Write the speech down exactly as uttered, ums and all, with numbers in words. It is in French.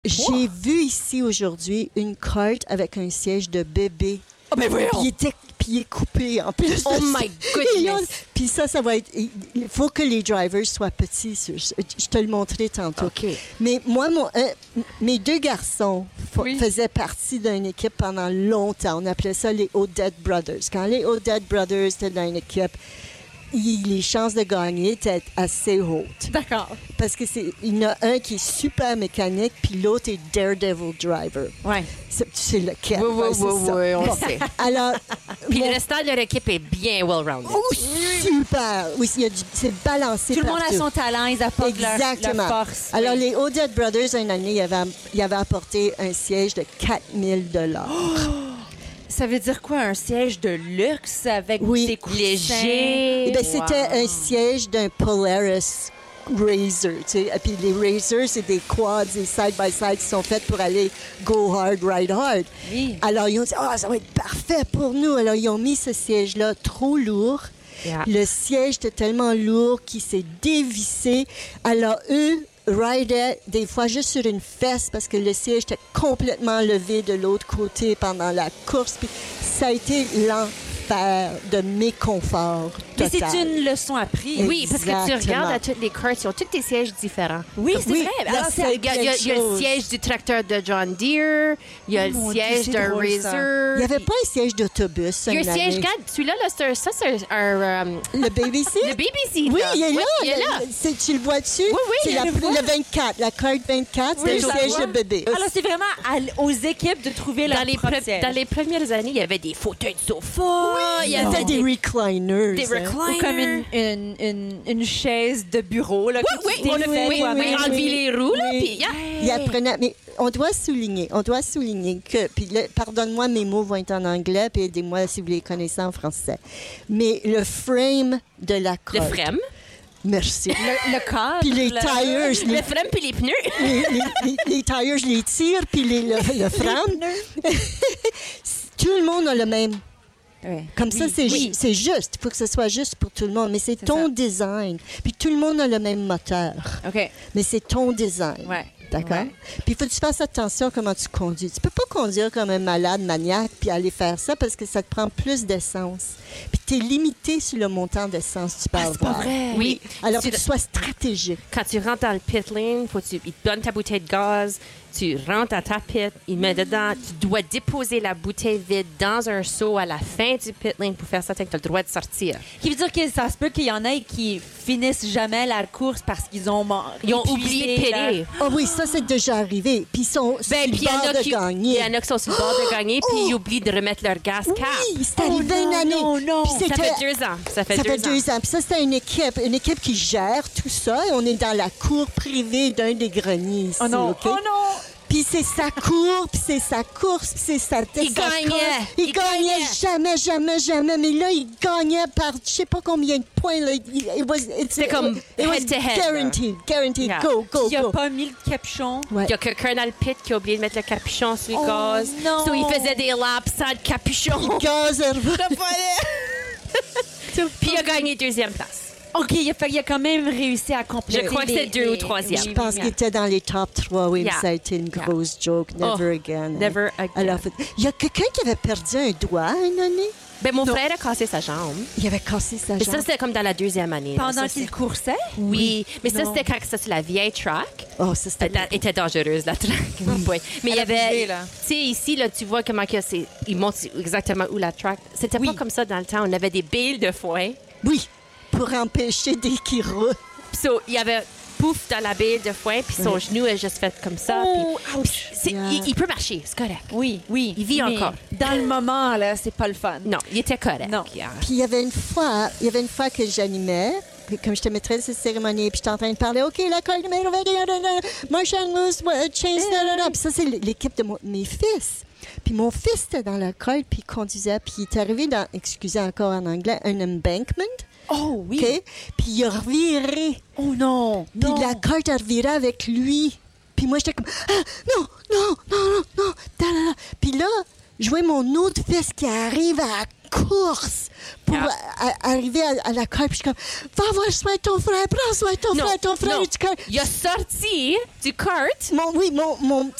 J'ai vu ici aujourd'hui une carte avec un siège de bébé. Oh, ben voyons! Puis il était puis il est coupé en plus. Oh my goodness! Puis ça, ça va être... Il faut que les drivers soient petits. Je te le montrerai tantôt. OK. Mais moi, mon, euh, mes deux garçons f- Oui. faisaient partie d'une équipe pendant longtemps. On appelait ça les Odette Brothers. Quand les Odette Brothers étaient dans une équipe, il- les chances de gagner étaient assez hautes. D'accord. Parce que c'est, il y en a un qui est super mécanique, puis l'autre est Daredevil Driver. Ouais. C'est, tu sais lequel. Oui, oui, Ouais, c'est oui, ça. oui, on Bon. sait. Alors, Puis mon- le restant de leur équipe est bien well-rounded. oh, super! Oui, il y a du- c'est balancé Tout le monde partout. a son talent, ils apportent leur, Exactement. leur force. Alors, Oui. les Odette Brothers, une année, ils avaient, ils avaient apporté un siège de quatre mille dollars. Ça veut dire quoi, un siège de luxe avec Oui. des coussins? Léger. Eh bien, c'était Wow. un siège d'un Polaris Razor. Tu sais. Et puis les Razors, c'est des quads et side-by-side qui sont faits pour aller go hard, ride hard. Oui. Alors, ils ont dit, ah, ça va être parfait pour nous. Alors, ils ont mis ce siège-là trop lourd. Yeah. Le siège était tellement lourd qu'il s'est dévissé. Alors, eux ridaient des fois juste sur une fesse parce que le siège était complètement levé de l'autre côté pendant la course. Puis ça a été l'enfer de méconfort Mais total. c'est une leçon apprise. Oui, parce que tu Exactement. regardes à toutes les cartes, ils ont tous des sièges différents. Oui, c'est Oui, vrai. la Alors, c'est- seule- Il y, a, il y a- il y a le chose. siège du tracteur de John Deere, il y a Oh le mon Dieu, siège c'est d'un drôle, ça. Razor. Il n'y avait pas un siège d'autobus. Il y a une un siège, année. regarde, celui-là, là, c'est un- ça, c'est un. un, euh, Le baby seat? le baby seat. Oui, là. il est là. il est là. Le- c'est- tu le vois dessus? Oui, oui, C'est je la, le vois. le vingt-quatre, la carte vingt-quatre, Oui, c'est je un la siège vois. de bébé. Alors, c'est vraiment à- aux équipes de trouver leur Dans les, propre pre- siège. dans les premières années, il y avait des fauteuils de sofa. il y Il y avait avait des recliners. des hein. Ou recliners. comme une, une, une, une chaise de bureau. Là, que Oui, tu oui, on a défais fait, oui, toi-même. oui, enlever les roues, là, Oui. puis yeah. Il apprenait, mais on doit souligner, on doit souligner que, puis là, pardonne-moi, mes mots vont être en anglais, puis aidez-moi si vous les connaissez en français. Mais le frame de la Le corde. frame. Merci. Le, le cadre. Puis les là. tires, Le les, frame puis les pneus. les, les, les- les tires, je les tire, puis les, le, le frame. Tout le monde a le même. Ouais. Comme ça, Oui, c'est oui. ju- c'est juste. Il faut que ce soit juste pour tout le monde. Mais c'est C'est ton ça. design. Puis tout le monde a le même moteur. OK. Mais c'est ton design. Ouais. D'accord? Ouais. Puis il faut que tu fasses attention à comment tu conduis. Tu peux pas conduire comme un malade maniaque puis aller faire ça parce que ça te prend plus d'essence. Puis tu es limité sur le montant d'essence que tu peux Ah, c'est pas avoir. vrai. Oui. Alors, Tu- faut que tu sois stratégique. Quand tu rentres dans le pit lane, faut que tu, ils te donnent ta bouteille de gaz, tu rentres à ta pit, ils te mettent dedans, tu dois déposer la bouteille vide dans un seau à la fin du pit lane pour faire ça, tu as le droit de sortir. Qui veut dire que ça se peut qu'il y en ait qui finissent jamais la course parce qu'ils ont man- Ils ont épuisé oublié de leur- péter. Ah oui, ça, c'est déjà arrivé. Puis ils sont sur Ben, le puis il y en bord a de qui- il gagner. y en a qui sont sur le bord de gagner, puis ils oublient de remettre leur gas cap. Oui, c'est Oh arrivé non, une année. non, non. Puis Ça c'était- fait deux ans. Ça fait, Ça deux, fait deux ans. Puis ça, c'était une équipe, une équipe qui gère tout ça. Et on est dans la cour privée d'un des greniers ici, Oh non. OK? Oh non. Puis c'est sa cour, puis c'est sa course, puis c'est sa tête. Il gagnait. Il, Il gagnait gagnait. jamais, jamais, jamais. Mais là, il gagnait par je sais pas combien de points. Là. Il- it was- it's- C'était comme it was head to head, là. Guaranteed, guaranteed. Yeah. Go, go, Qui a go. pas mis le capuchon. Ouais. Il y a quelqu'un dans le pit qui a oublié de mettre le capuchon sur le Oh, gaz. non. So, il faisait des laps sans le capuchon. Gaz, elle va. Puis il a gagné deuxième place. OK, il a, fait, il a quand même réussi à compléter. Je crois que les- c'est deux ou les- troisième. Je oui, pense oui, qu'il était dans les top trois, oui, Yeah. mais ça a été une Yeah. grosse joke. Never Oh, again. never again. Alors, il y a quelqu'un qui avait perdu un doigt une année. Ben, mon Non. frère a cassé sa jambe. Il avait cassé sa Mais jambe. ça, c'était comme dans la deuxième année. là. Pendant Ça, qu'il c'est- coursait? Oui, mais ça, Non. c'était quand ça, c'est la vieille track. Oh, ça, c'était... Elle était dangereuse, la track. Oh boy. Mais il y Elle a bougé, avait. là. Tu sais, ici, là, tu vois comment que c'est. Ils montrent exactement où la track. C'était Oui. pas comme ça dans le temps. On avait des billes de foin. Oui, pour empêcher des qui roulent. Puis so, il y avait pouf dans la bille de foin, puis son genou est juste fait comme ça. Oh, puis- ouch. puis c'est- Yeah. il, il peut marcher, c'est correct. Oui, oui. Il vit mais encore. Dans le moment, là, c'est pas le fun. Non, il était correct. Non. Yeah. Puis il y avait une fois, il y avait une fois que j'animais, puis comme j'étais maîtresse de cérémonie, puis j'étais en train de parler, OK, la corde numéro vingt et un, Marshall Moose, change, da, da, da. Puis ça, c'est l'équipe de mon- mes fils. Puis mon fils était dans la corde, puis il conduisait, puis il est arrivé dans, excusez encore en anglais, un embankment, Oh, oui. OK? Puis il a reviré. Oh non. Puis non. la carte a reviré avec lui. Puis moi, j'étais comme, ah, non, non, non, non, non. Da, da, da. Puis là, je vois mon autre fils qui arrive à la course pour Yeah. a- arriver à, à la colle. Puis je suis comme, va voir soin de ton frère, prends soin de ton Non, frère, ton frère non. est du col. Il a sorti du cart. Mon, oui, mon, mon